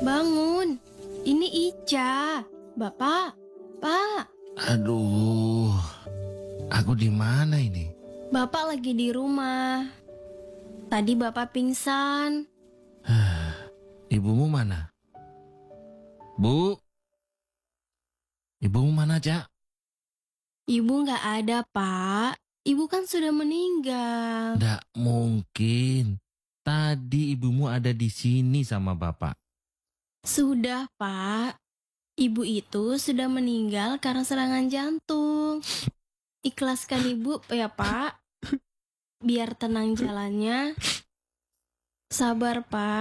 Bangun, ini Ica. Bapak, Pak. Aduh, aku di mana ini? Bapak lagi di rumah. Tadi Bapak pingsan. Ibumu mana? Bu, ibumu mana, Cak? Ibu nggak ada, Pak. Ibu kan sudah meninggal. Nggak mungkin. Tadi ibumu ada di sini sama bapak. Sudah, Pak. Ibu itu sudah meninggal karena serangan jantung. Ikhlaskan Ibu ya, Pak. Biar tenang jalannya. Sabar, Pak.